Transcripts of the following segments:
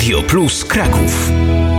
Radio Plus Kraków.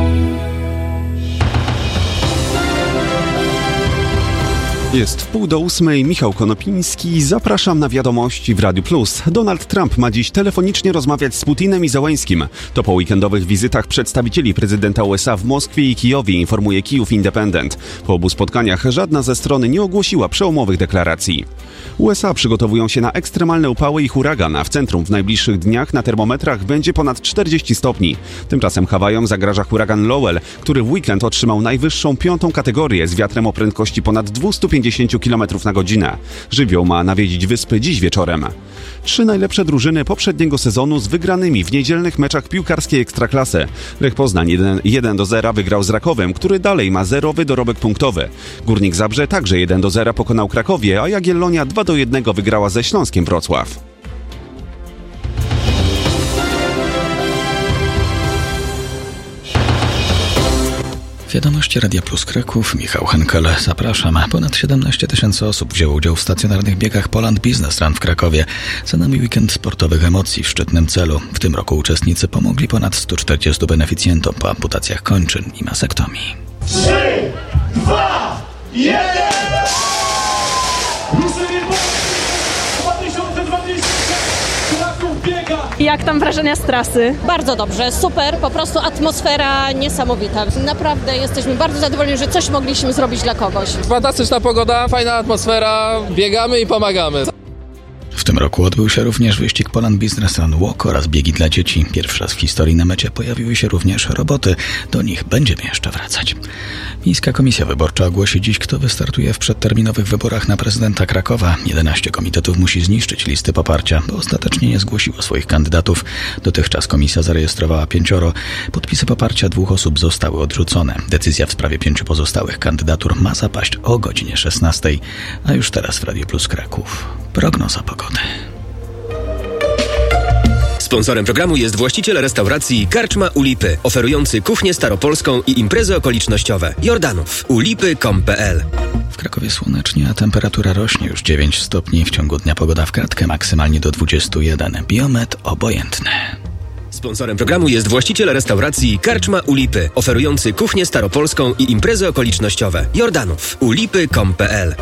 Jest 7:30, Michał Konopiński, zapraszam na wiadomości w Radiu Plus. Donald Trump ma dziś telefonicznie rozmawiać z Putinem i Zełenskим. To po weekendowych wizytach przedstawicieli prezydenta USA w Moskwie i Kijowie, informuje Kijów Independent. Po obu spotkaniach żadna ze stron nie ogłosiła przełomowych deklaracji. USA przygotowują się na ekstremalne upały i huragan, a w centrum w najbliższych dniach na termometrach będzie ponad 40 stopni. Tymczasem Hawajom zagraża huragan Lowell, który w weekend otrzymał najwyższą 5. kategorię z wiatrem o prędkości ponad 250 km na godzinę. Żywioł ma nawiedzić wyspy dziś wieczorem. 3 najlepsze drużyny poprzedniego sezonu z wygranymi w niedzielnych meczach piłkarskiej Ekstraklasy. Lech Poznań 1-0 wygrał z Rakowem, który dalej ma zerowy dorobek punktowy. Górnik Zabrze także 1-0 pokonał Krakowie, a Jagiellonia 2-1 wygrała ze Śląskiem Wrocław. Wiadomości Radia Plus Kraków, Michał Henkel, zapraszam. Ponad 17 000 osób wzięło udział w stacjonarnych biegach Poland Business Run w Krakowie. Za nami weekend sportowych emocji w szczytnym celu. W tym roku uczestnicy pomogli ponad 140 beneficjentom po amputacjach kończyn i masektomii. 3, 2, 1! Ruszenie 2020! Kraków biega! Jak tam wrażenia z trasy? Bardzo dobrze, super, po prostu atmosfera niesamowita. Naprawdę jesteśmy bardzo zadowoleni, że coś mogliśmy zrobić dla kogoś. Fantastyczna pogoda, fajna atmosfera, biegamy i pomagamy. W tym roku odbył się również wyścig Poland Business Run Walk oraz biegi dla dzieci. Pierwszy raz w historii na mecie pojawiły się również roboty. Do nich będziemy jeszcze wracać. Miejska Komisja Wyborcza ogłosi dziś, kto wystartuje w przedterminowych wyborach na prezydenta Krakowa. 11 komitetów musi zniszczyć listy poparcia, bo ostatecznie nie zgłosiło swoich kandydatów. Dotychczas komisja zarejestrowała 5. Podpisy poparcia 2 osób zostały odrzucone. Decyzja w sprawie 5 pozostałych kandydatur ma zapaść o godzinie 16. A już teraz w Radiu Plus Kraków prognoza pogody. Sponsorem programu jest właściciel restauracji Karczma u Lipy, oferujący kuchnię staropolską i imprezy okolicznościowe. Jordanów. ulipy.com.pl. W Krakowie słonecznie, a temperatura rośnie już 9 stopni. W ciągu dnia pogoda w kratkę, maksymalnie do 21. Biometr obojętny. Sponsorem programu jest właściciel restauracji Karczma u Lipy, oferujący kuchnię staropolską i imprezy okolicznościowe. Jordanów. ulipy.com.pl.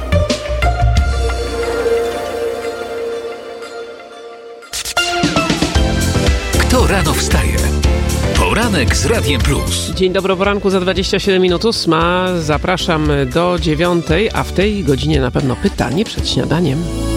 Kto rano wstaje? Poranek z Radiem Plus. Dzień dobry, poranku za 27 minut 8. Zapraszam do 9, a w tej godzinie na pewno pytanie przed śniadaniem.